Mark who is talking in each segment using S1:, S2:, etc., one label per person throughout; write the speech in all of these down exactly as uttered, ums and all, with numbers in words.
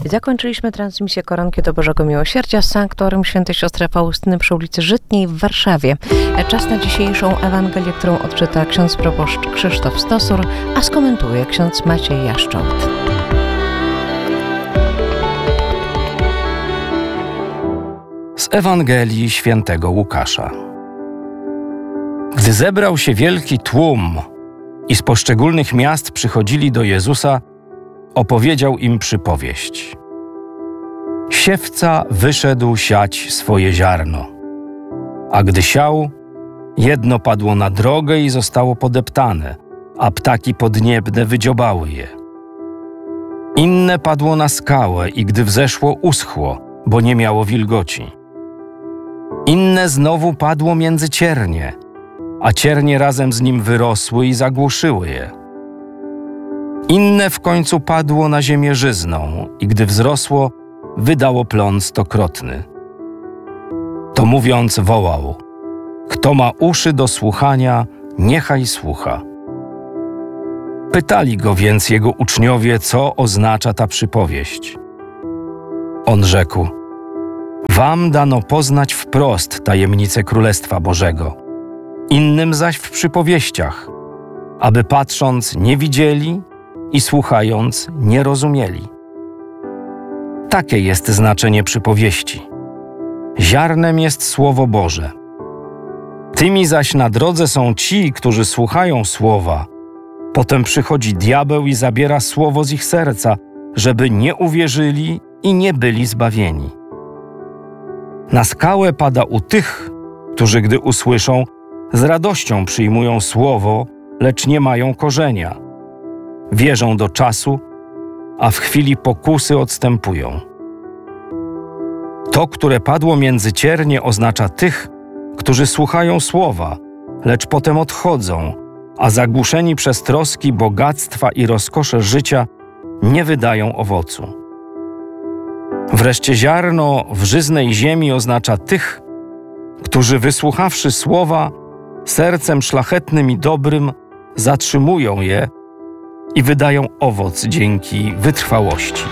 S1: Zakończyliśmy transmisję Koronki do Bożego Miłosierdzia z sanktorium świętej siostry Faustyny przy ulicy Żytniej w Warszawie. Czas na dzisiejszą Ewangelię, którą odczyta ksiądz proboszcz Krzysztof Stosur, a skomentuje ksiądz Maciej Jaszcząt.
S2: Z Ewangelii świętego Łukasza. Gdy zebrał się wielki tłum i z poszczególnych miast przychodzili do Jezusa, opowiedział im przypowieść. Siewca wyszedł siać swoje ziarno, a gdy siał, jedno padło na drogę i zostało podeptane, a ptaki podniebne wydziobały je. Inne padło na skałę i gdy wzeszło, uschło, bo nie miało wilgoci. Inne znowu padło między ciernie, a ciernie razem z nim wyrosły i zagłuszyły je. Inne w końcu padło na ziemię żyzną i gdy wzrosło, wydało plon stokrotny. To mówiąc wołał: kto ma uszy do słuchania, niechaj słucha. Pytali go więc jego uczniowie, co oznacza ta przypowieść. On rzekł: wam dano poznać wprost tajemnicę Królestwa Bożego, innym zaś w przypowieściach, aby patrząc nie widzieli i słuchając nie rozumieli. Takie jest znaczenie przypowieści. Ziarnem jest Słowo Boże. Tymi zaś na drodze są ci, którzy słuchają Słowa. Potem przychodzi diabeł i zabiera Słowo z ich serca, żeby nie uwierzyli i nie byli zbawieni. Na skałę pada u tych, którzy gdy usłyszą, z radością przyjmują Słowo, lecz nie mają korzenia. Wierzą do czasu, a w chwili pokusy odstępują. To, które padło między ciernie, oznacza tych, którzy słuchają Słowa, lecz potem odchodzą, a zagłuszeni przez troski, bogactwa i rozkosze życia nie wydają owocu. Wreszcie ziarno w żyznej ziemi oznacza tych, którzy wysłuchawszy Słowa, sercem szlachetnym i dobrym zatrzymują je i wydają owoc dzięki wytrwałości.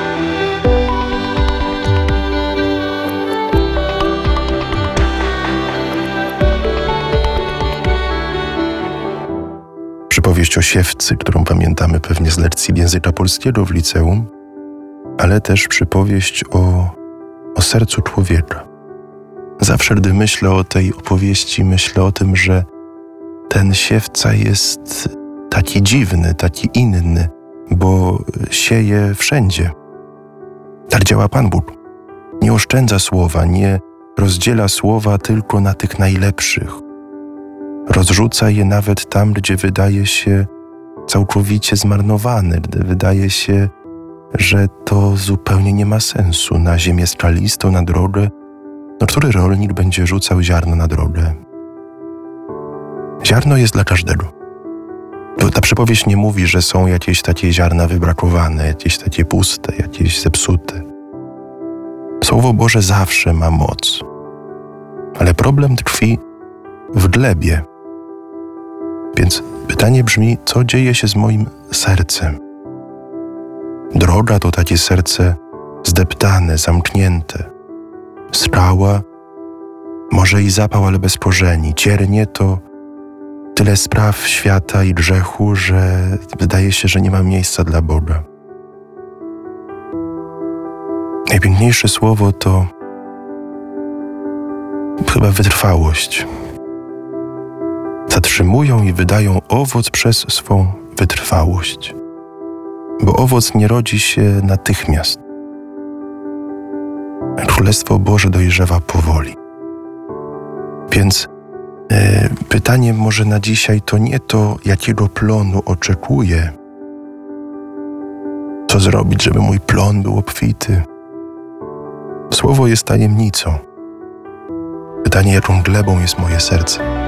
S3: Przypowieść o siewcy, którą pamiętamy pewnie z lekcji języka polskiego w liceum, ale też przypowieść o, o sercu człowieka. Zawsze, gdy myślę o tej opowieści, myślę o tym, że ten siewca jest taki dziwny, taki inny, bo sieje wszędzie. Tak działa Pan Bóg. Nie oszczędza słowa, nie rozdziela słowa tylko na tych najlepszych. Rozrzuca je nawet tam, gdzie wydaje się całkowicie zmarnowane, gdy wydaje się, że to zupełnie nie ma sensu. Na ziemię skalistą, na drogę, no który rolnik będzie rzucał ziarno na drogę? Ziarno jest dla każdego. Ta przypowieść nie mówi, że są jakieś takie ziarna wybrakowane, jakieś takie puste, jakieś zepsute. Słowo Boże zawsze ma moc. Ale problem tkwi w glebie. Więc pytanie brzmi, co dzieje się z moim sercem? Droga to takie serce zdeptane, zamknięte. Skała, może i zapał, ale bez korzeni. Ciernie to tyle spraw świata i grzechu, że wydaje się, że nie ma miejsca dla Boga. Najpiękniejsze słowo to chyba wytrwałość. Zatrzymują i wydają owoc przez swą wytrwałość. Bo owoc nie rodzi się natychmiast. Królestwo Boże dojrzewa powoli. Więc e, pytanie może na dzisiaj to nie to, jakiego plonu oczekuję. Co zrobić, żeby mój plon był obfity? Słowo jest tajemnicą. Pytanie, jaką glebą jest moje serce.